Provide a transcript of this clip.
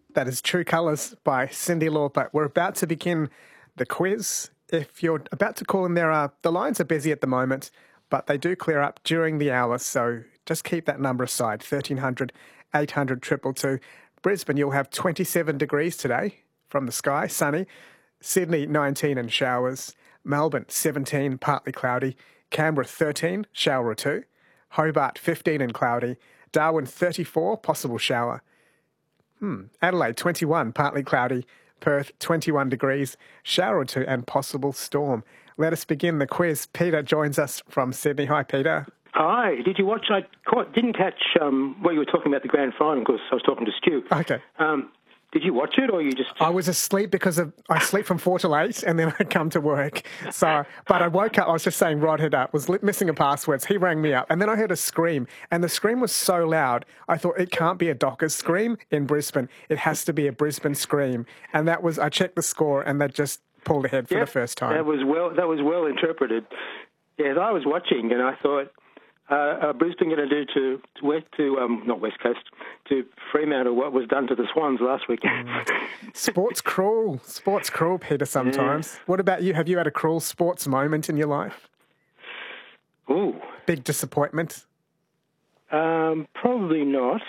That is True Colours by Cyndi Lauper. We're about to begin the quiz. If you're about to call in, the lines are busy at the moment, but they do clear up during the hour, so just keep that number aside, 1300 800 222. Brisbane, you'll have 27 degrees today from the sky, sunny. Sydney, 19 and showers. Melbourne, 17, partly cloudy. Canberra, 13, shower or two. Hobart, 15 and cloudy. Darwin, 34, possible shower. Adelaide, 21, partly cloudy. Perth, 21 degrees, shower or two and possible storm. Let us begin the quiz. Peter joins us from Sydney. Hi, Peter. Hi. Did you watch? Didn't catch what you were talking about the grand final because I was talking to Stu. Okay. Did you watch it or you just... I was asleep because I sleep from 4 till 8 and then I come to work. But I woke up, I was just saying Rod had was missing a password. So he rang me up and then I heard a scream and the scream was so loud, I thought it can't be a Dockers scream in Brisbane. It has to be a Brisbane scream. And I checked the score and they just pulled ahead for the first time. That was well interpreted. Yes, I was watching and I thought, Brisbane going to do not West Coast, to Fremantle what was done to the Swans last week. Sport's cruel, Peter, sometimes. Yeah. What about you? Have you had a cruel sports moment in your life? Ooh. Big disappointment? Probably not.